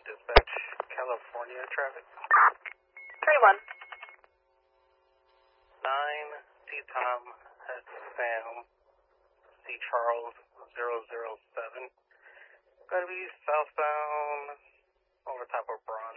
Dispatch, California traffic. 3-1. 9, C Tom, S Sam, C Charles, 007. Gotta be southbound over top of Bronx.